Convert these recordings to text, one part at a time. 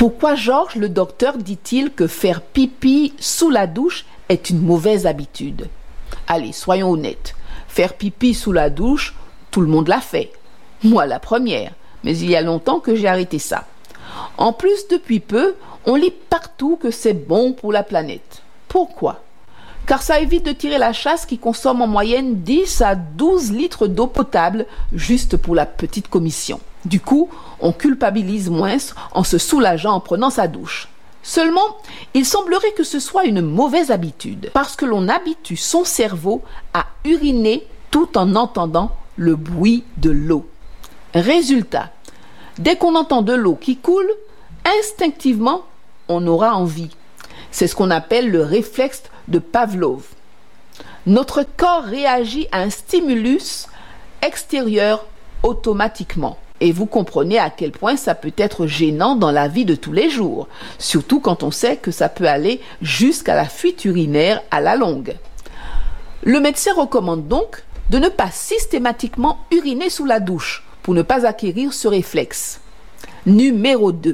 Pourquoi Georges, le docteur, dit-il que faire pipi sous la douche est une mauvaise habitude? Allez, soyons honnêtes. Faire pipi sous la douche, tout le monde l'a fait. Moi, la première. Mais il y a longtemps que j'ai arrêté ça. En plus, depuis peu, on lit partout que c'est bon pour la planète. Pourquoi? Car ça évite de tirer la chasse qui consomme en moyenne 10 à 12 litres d'eau potable juste pour la petite commission. Du coup, on culpabilise moins en se soulageant en prenant sa douche. Seulement, il semblerait que ce soit une mauvaise habitude parce que l'on habitue son cerveau à uriner tout en entendant le bruit de l'eau. Résultat, dès qu'on entend de l'eau qui coule, instinctivement, on aura envie. C'est ce qu'on appelle le réflexe de Pavlov. Notre corps réagit à un stimulus extérieur automatiquement. Et vous comprenez à quel point ça peut être gênant dans la vie de tous les jours, surtout quand on sait que ça peut aller jusqu'à la fuite urinaire à la longue. Le médecin recommande donc de ne pas systématiquement uriner sous la douche pour ne pas acquérir ce réflexe. Numéro 2.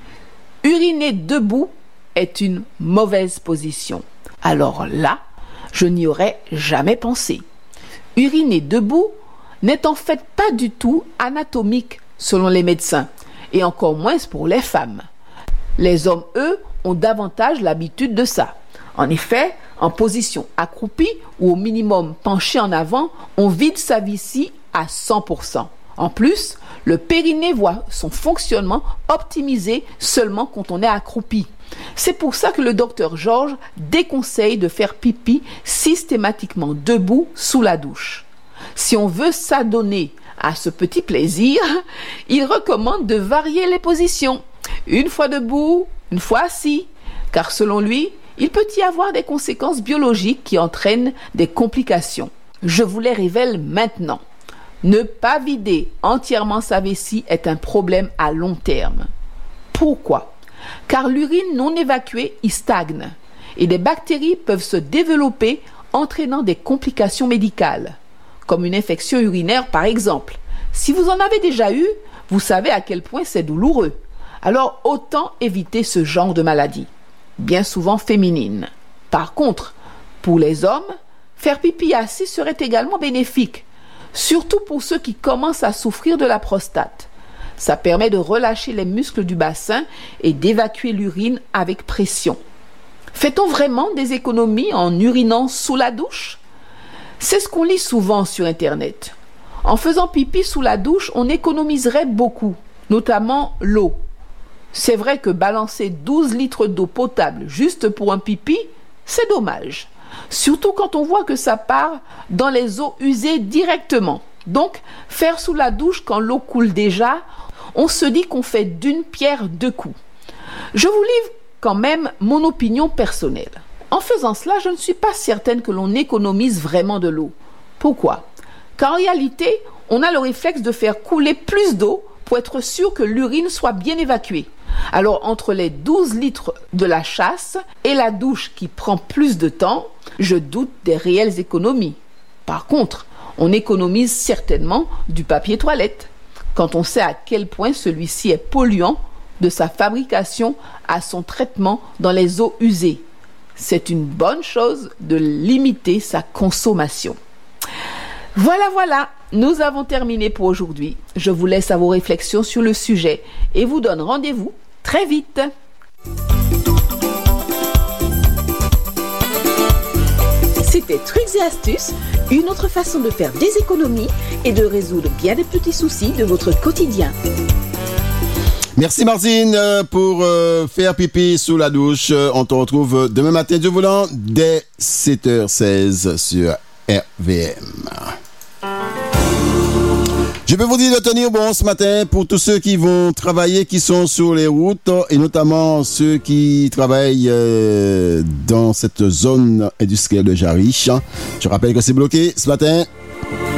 Uriner debout est une mauvaise position. Alors là, je n'y aurais jamais pensé. Uriner debout n'est en fait pas du tout anatomique selon les médecins, et encore moins pour les femmes. Les hommes, eux, ont davantage l'habitude de ça. En effet, en position accroupie ou au minimum penché en avant, on vide sa vessie à 100%. En plus, le périnée voit son fonctionnement optimisé seulement quand on est accroupi. C'est pour ça que le docteur Georges déconseille de faire pipi systématiquement debout sous la douche. Si on veut s'adonner à ce petit plaisir, il recommande de varier les positions. Une fois debout, une fois assis, car selon lui, il peut y avoir des conséquences biologiques qui entraînent des complications. Je vous les révèle maintenant. Ne pas vider entièrement sa vessie est un problème à long terme. Pourquoi? Car l'urine non évacuée y stagne et des bactéries peuvent se développer entraînant des complications médicales, comme une infection urinaire par exemple. Si vous en avez déjà eu, vous savez à quel point c'est douloureux. Alors autant éviter ce genre de maladie, bien souvent féminine. Par contre, pour les hommes, faire pipi assis serait également bénéfique, surtout pour ceux qui commencent à souffrir de la prostate. Ça permet de relâcher les muscles du bassin et d'évacuer l'urine avec pression. Fait-on vraiment des économies en urinant sous la douche? C'est ce qu'on lit souvent sur Internet. En faisant pipi sous la douche, on économiserait beaucoup, notamment l'eau. C'est vrai que balancer 12 litres d'eau potable juste pour un pipi, c'est dommage. Surtout quand on voit que ça part dans les eaux usées directement. Donc, faire sous la douche quand l'eau coule déjà, on se dit qu'on fait d'une pierre deux coups. Je vous livre quand même mon opinion personnelle. En faisant cela, je ne suis pas certaine que l'on économise vraiment de l'eau. Pourquoi? Car en réalité, on a le réflexe de faire couler plus d'eau pour être sûr que l'urine soit bien évacuée. Alors, entre les 12 litres de la chasse et la douche qui prend plus de temps, je doute des réelles économies. Par contre, on économise certainement du papier toilette, quand on sait à quel point celui-ci est polluant de sa fabrication à son traitement dans les eaux usées. C'est une bonne chose de limiter sa consommation. Voilà, nous avons terminé pour aujourd'hui. Je vous laisse à vos réflexions sur le sujet et vous donne rendez-vous très vite. C'était Trucs et Astuces, une autre façon de faire des économies et de résoudre bien des petits soucis de votre quotidien. Merci Martine pour faire pipi sous la douche. On te retrouve demain matin du volant dès 7h16 sur RVM. Je peux vous dire de tenir bon ce matin pour tous ceux qui vont travailler, qui sont sur les routes et notamment ceux qui travaillent dans cette zone industrielle de Jariche. Je rappelle que c'est bloqué ce matin.